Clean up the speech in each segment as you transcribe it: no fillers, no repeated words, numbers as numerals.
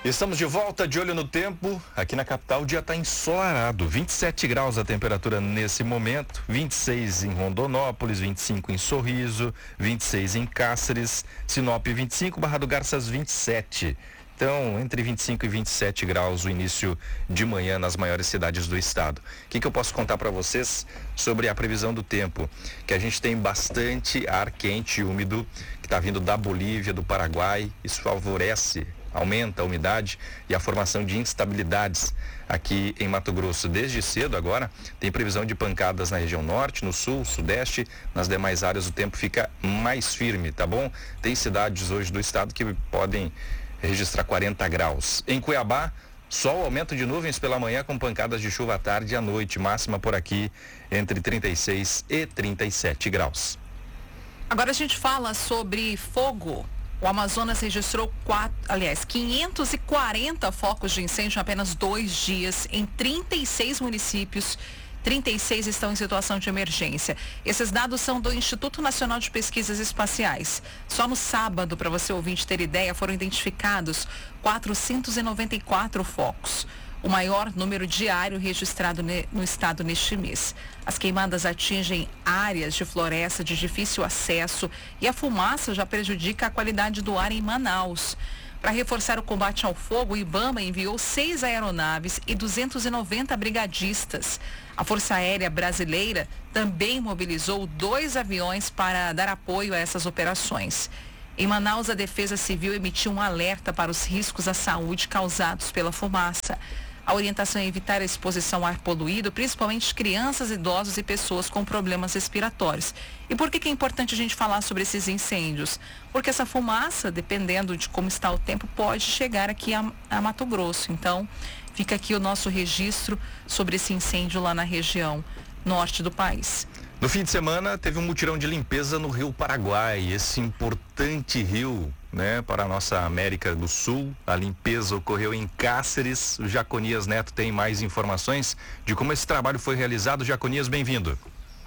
Estamos de volta, de olho no tempo. Aqui na capital o dia está ensolarado. 27 graus a temperatura nesse momento. 26 em Rondonópolis, 25 em Sorriso, 26 em Cáceres, Sinop 25, Barra do Garças 27. Então, entre 25 e 27 graus o início de manhã nas maiores cidades do estado. O que eu posso contar para vocês sobre a previsão do tempo? Que a gente tem bastante ar quente e úmido que está vindo da Bolívia, do Paraguai. Isso aumenta a umidade e a formação de instabilidades aqui em Mato Grosso. Desde cedo agora tem previsão de pancadas na região norte, no sul, sudeste. Nas demais áreas o tempo fica mais firme, tá bom? Tem cidades hoje do estado que podem registrar 40 graus. Em Cuiabá, sol, aumento de nuvens pela manhã com pancadas de chuva à tarde e à noite. Máxima por aqui entre 36 e 37 graus. Agora a gente fala sobre fogo. O Amazonas registrou 540 focos de incêndio em apenas 2 dias em 36 municípios. 36 estão em situação de emergência. Esses dados são do Instituto Nacional de Pesquisas Espaciais. Só no sábado, para você ouvinte ter ideia, foram identificados 494 focos. O maior número diário registrado no estado neste mês. As queimadas atingem áreas de floresta de difícil acesso e a fumaça já prejudica a qualidade do ar em Manaus. Para reforçar o combate ao fogo, o IBAMA enviou 6 aeronaves e 290 brigadistas. A Força Aérea Brasileira também mobilizou 2 aviões para dar apoio a essas operações. Em Manaus, a Defesa Civil emitiu um alerta para os riscos à saúde causados pela fumaça. A orientação é evitar a exposição ao ar poluído, principalmente crianças, idosos e pessoas com problemas respiratórios. E por que é importante a gente falar sobre esses incêndios? Porque essa fumaça, dependendo de como está o tempo, pode chegar aqui a Mato Grosso. Então, fica aqui o nosso registro sobre esse incêndio lá na região norte do país. No fim de semana, teve um mutirão de limpeza no Rio Paraguai, esse importante rio, né, para a nossa América do Sul. A limpeza ocorreu em Cáceres. O Jaconias Neto tem mais informações de como esse trabalho foi realizado. Jaconias, bem-vindo.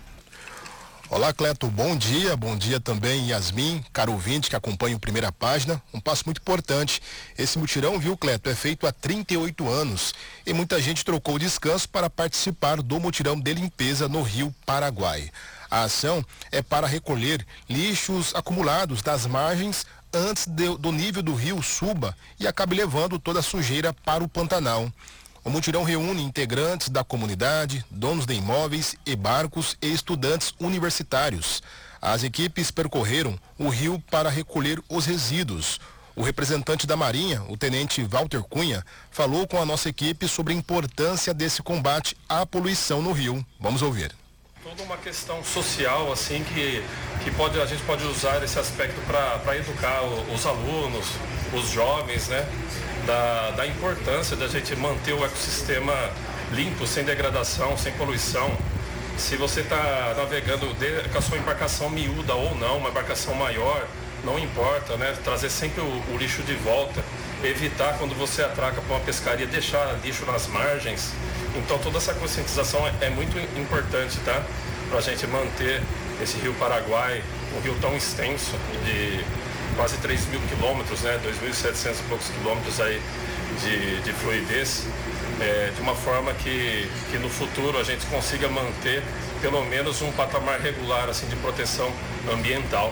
Olá, Cleto, bom dia também, Yasmin, caro ouvinte que acompanha o Primeira Página. Um passo muito importante. Esse mutirão, viu, Cleto, é feito há 38 anos e muita gente trocou o descanso para participar do mutirão de limpeza no Rio Paraguai. A ação é para recolher lixos acumulados das margens antes do nível do rio suba e acabe levando toda a sujeira para o Pantanal. O mutirão reúne integrantes da comunidade, donos de imóveis e barcos e estudantes universitários. As equipes percorreram o rio para recolher os resíduos. O representante da Marinha, o tenente Walter Cunha, falou com a nossa equipe sobre a importância desse combate à poluição no rio. Vamos ouvir. Toda uma questão social, assim, que a gente pode usar esse aspecto para educar os alunos, os jovens, né? Da importância da gente manter o ecossistema limpo, sem degradação, sem poluição. Se você está navegando com a sua embarcação miúda ou não, uma embarcação maior, não importa, né? Trazer sempre o lixo de volta, evitar quando você atraca para uma pescaria, deixar lixo nas margens. Então toda essa conscientização é muito importante, tá? Para a gente manter esse Rio Paraguai, um rio tão extenso, de quase 3.000 quilômetros, né? 2.700 e poucos quilômetros aí de fluidez, de uma forma que no futuro a gente consiga manter pelo menos um patamar regular assim, de proteção ambiental.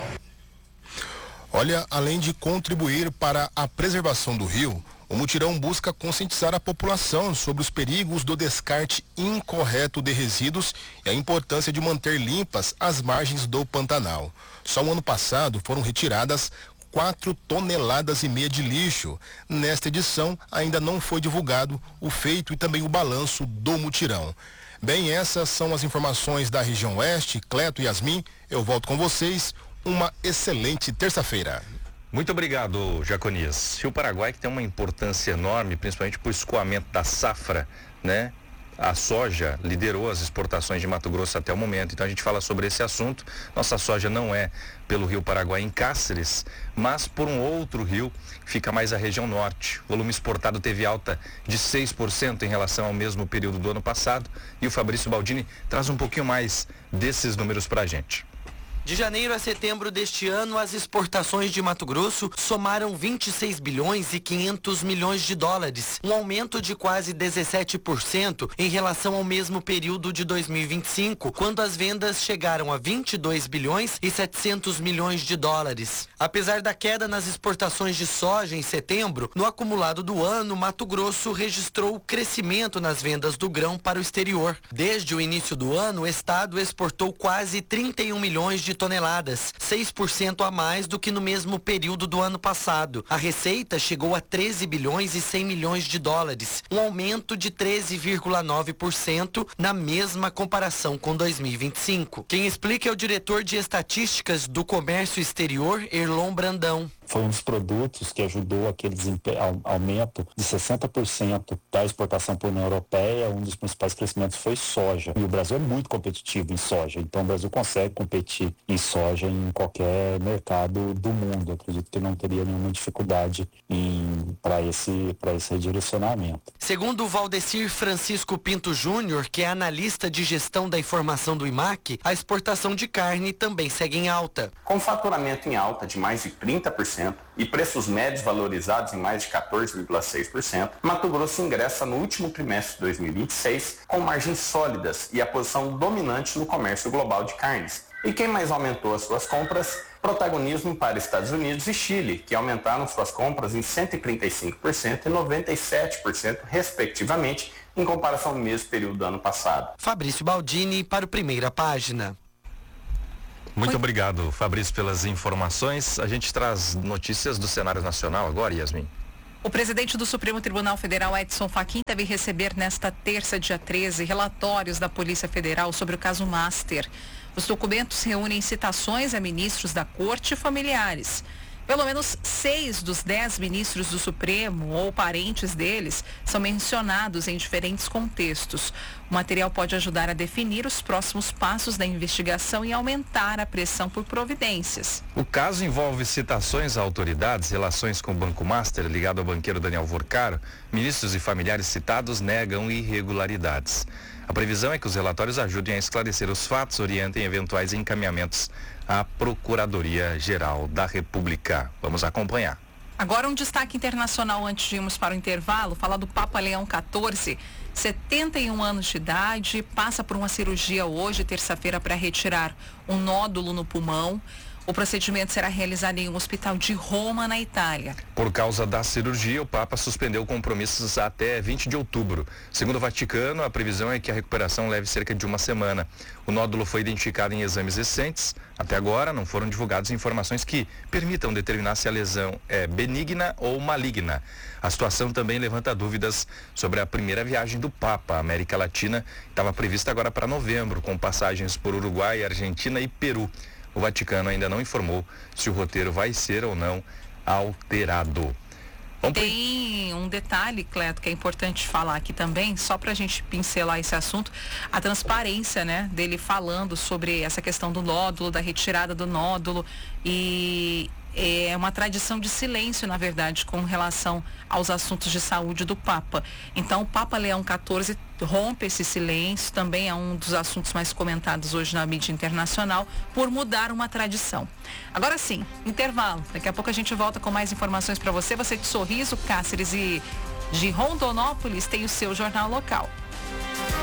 Olha, além de contribuir para a preservação do rio, o mutirão busca conscientizar a população sobre os perigos do descarte incorreto de resíduos e a importância de manter limpas as margens do Pantanal. Só no ano passado foram retiradas 4,5 toneladas de lixo. Nesta edição ainda não foi divulgado o feito e também o balanço do mutirão. Bem, essas são as informações da região oeste. Cleto e Yasmin, eu volto com vocês. Uma excelente terça-feira. Muito obrigado, Jaconias. Rio Paraguai que tem uma importância enorme, principalmente para o escoamento da safra, né? A soja liderou as exportações de Mato Grosso até o momento, então a gente fala sobre esse assunto. Nossa soja não é pelo Rio Paraguai em Cáceres, mas por um outro rio que fica mais à região norte. O volume exportado teve alta de 6% em relação ao mesmo período do ano passado e o Fabrício Baldini traz um pouquinho mais desses números para a gente. De janeiro a setembro deste ano, as exportações de Mato Grosso somaram 26 bilhões e 500 milhões de dólares, um aumento de quase 17% em relação ao mesmo período de 2025, quando as vendas chegaram a 22 bilhões e 700 milhões de dólares. Apesar da queda nas exportações de soja em setembro, no acumulado do ano, Mato Grosso registrou crescimento nas vendas do grão para o exterior. Desde o início do ano, o estado exportou quase 31 milhões de toneladas, 6% a mais do que no mesmo período do ano passado. A receita chegou a 13 bilhões e 100 milhões de dólares, um aumento de 13,9% na mesma comparação com 2025. Quem explica é o diretor de estatísticas do comércio exterior, Erlon Brandão. Foi um dos produtos que ajudou aquele aumento de 60% da exportação para a União Europeia. Um dos principais crescimentos foi soja. E o Brasil é muito competitivo em soja. Então o Brasil consegue competir em soja em qualquer mercado do mundo. Eu acredito que não teria nenhuma dificuldade para esse redirecionamento. Segundo o Valdecir Francisco Pinto Júnior, que é analista de gestão da informação do IMAC, a exportação de carne também segue em alta. Com faturamento em alta de mais de 30%, e preços médios valorizados em mais de 14,6%, Mato Grosso ingressa no último trimestre de 2026 com margens sólidas e a posição dominante no comércio global de carnes. E quem mais aumentou as suas compras? Protagonismo para Estados Unidos e Chile, que aumentaram suas compras em 135% e 97%, respectivamente, em comparação ao mesmo período do ano passado. Fabrício Baldini para o Primeira Página. Muito obrigado, Fabrício, pelas informações. A gente traz notícias do cenário nacional agora, Yasmin. O presidente do Supremo Tribunal Federal, Edson Fachin, deve receber nesta terça, dia 13, relatórios da Polícia Federal sobre o caso Master. Os documentos reúnem citações a ministros da Corte e familiares. Pelo menos 6 dos 10 ministros do Supremo ou parentes deles são mencionados em diferentes contextos. O material pode ajudar a definir os próximos passos da investigação e aumentar a pressão por providências. O caso envolve citações a autoridades, relações com o Banco Master ligado ao banqueiro Daniel Vorcaro. Ministros e familiares citados negam irregularidades. A previsão é que os relatórios ajudem a esclarecer os fatos, orientem eventuais encaminhamentos à Procuradoria-Geral da República. Vamos acompanhar. Agora um destaque internacional antes de irmos para o intervalo, falar do Papa Leão XIV, 71 anos de idade, passa por uma cirurgia hoje, terça-feira, para retirar um nódulo no pulmão. O procedimento será realizado em um hospital de Roma, na Itália. Por causa da cirurgia, o Papa suspendeu compromissos até 20 de outubro. Segundo o Vaticano, a previsão é que a recuperação leve cerca de uma semana. O nódulo foi identificado em exames recentes. Até agora, não foram divulgadas informações que permitam determinar se a lesão é benigna ou maligna. A situação também levanta dúvidas sobre a primeira viagem do Papa à América Latina. Estava prevista agora para novembro, com passagens por Uruguai, Argentina e Peru. O Vaticano ainda não informou se o roteiro vai ser ou não alterado. Tem um detalhe, Cleto, que é importante falar aqui também, só para a gente pincelar esse assunto, a transparência, né, dele falando sobre essa questão do nódulo, da retirada do nódulo, e é uma tradição de silêncio, na verdade, com relação aos assuntos de saúde do Papa. Então, o Papa Leão XIV rompe esse silêncio, também é um dos assuntos mais comentados hoje na mídia internacional, por mudar uma tradição. Agora sim, intervalo. Daqui a pouco a gente volta com mais informações para você. Você de Sorriso, Cáceres e de Rondonópolis tem o seu jornal local.